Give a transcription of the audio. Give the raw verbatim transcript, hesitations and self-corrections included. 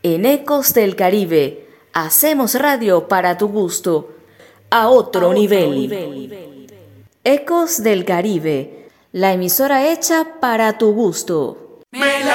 En Ecos del Caribe, hacemos radio para tu gusto, a otro, a otro nivel. nivel. Ecos del Caribe, la emisora hecha para tu gusto.